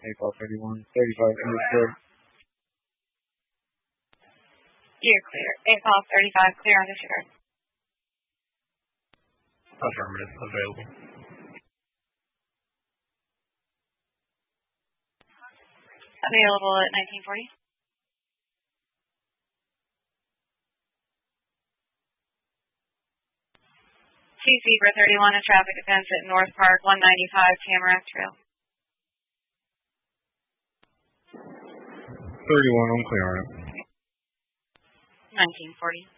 8 31, 35 clear. You're clear. 8 35 clear on disregard. Affirmative. Available. Available at 1940. Zebra 31 and traffic offense at North Park 195 Tamarack Trail. 31, I'm clear on it. 1940.